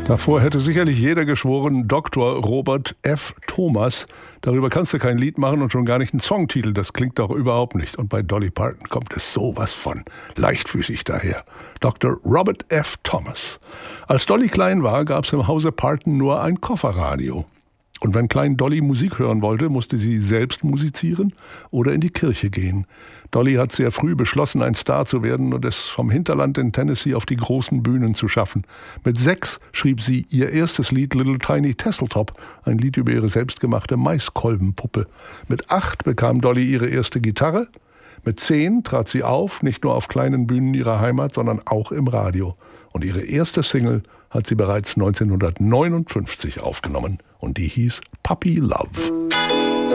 Davor hätte sicherlich jeder geschworen, Dr. Robert F. Thomas. Darüber kannst du kein Lied machen und schon gar nicht einen Songtitel. Das klingt doch überhaupt nicht. Und bei Dolly Parton kommt es sowas von leichtfüßig daher. Dr. Robert F. Thomas. Als Dolly klein war, gab es im Hause Parton nur ein Kofferradio. Und wenn Klein Dolly Musik hören wollte, musste sie selbst musizieren oder in die Kirche gehen. Dolly hat sehr früh beschlossen, ein Star zu werden und es vom Hinterland in Tennessee auf die großen Bühnen zu schaffen. Mit 6 schrieb sie ihr erstes Lied Little Tiny Tasseltop, ein Lied über ihre selbstgemachte Maiskolbenpuppe. Mit 8 bekam Dolly ihre erste Gitarre. Mit 10 trat sie auf, nicht nur auf kleinen Bühnen ihrer Heimat, sondern auch im Radio. Und ihre erste Single hat sie bereits 1959 aufgenommen und die hieß Puppy Love.